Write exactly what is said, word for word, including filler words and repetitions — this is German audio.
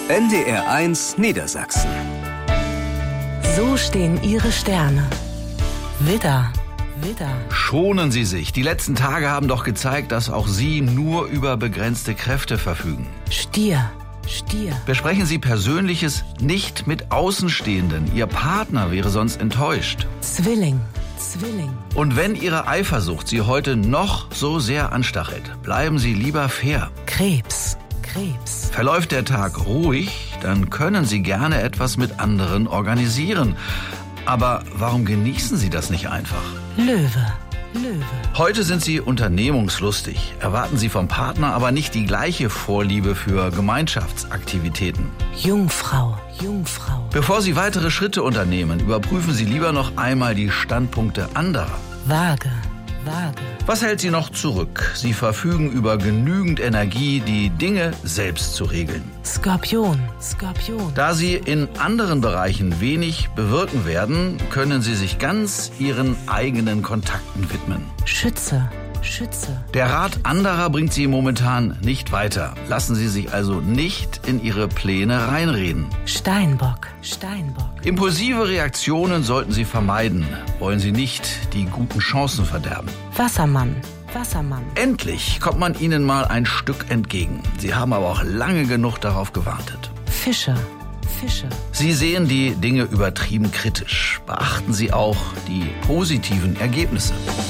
N D R eins Niedersachsen. So stehen Ihre Sterne. Widder, Widder. Schonen Sie sich. Die letzten Tage haben doch gezeigt, dass auch Sie nur über begrenzte Kräfte verfügen. Stier, Stier. Besprechen Sie Persönliches nicht mit Außenstehenden. Ihr Partner wäre sonst enttäuscht. Zwilling, Zwilling. Und wenn Ihre Eifersucht Sie heute noch so sehr anstachelt, bleiben Sie lieber fair. Krebs, Krebs. Verläuft der Tag ruhig, dann können Sie gerne etwas mit anderen organisieren. Aber warum genießen Sie das nicht einfach? Löwe, Löwe. Heute sind Sie unternehmungslustig. Erwarten Sie vom Partner aber nicht die gleiche Vorliebe für Gemeinschaftsaktivitäten. Jungfrau, Jungfrau. Bevor Sie weitere Schritte unternehmen, überprüfen Sie lieber noch einmal die Standpunkte anderer. Waage, Waage. Was hält Sie noch zurück? Sie verfügen über genügend Energie, die Dinge selbst zu regeln. Skorpion, Skorpion. Da Sie in anderen Bereichen wenig bewirken werden, können Sie sich ganz Ihren eigenen Kontakten widmen. Schütze, Schütze. Der Rat anderer bringt Sie momentan nicht weiter. Lassen Sie sich also nicht in Ihre Pläne reinreden. Steinbock, Steinbock. Impulsive Reaktionen sollten Sie vermeiden. Wollen Sie nicht die guten Chancen verderben. Wassermann, Wassermann. Endlich kommt man Ihnen mal ein Stück entgegen. Sie haben aber auch lange genug darauf gewartet. Fische, Fische. Sie sehen die Dinge übertrieben kritisch. Beachten Sie auch die positiven Ergebnisse.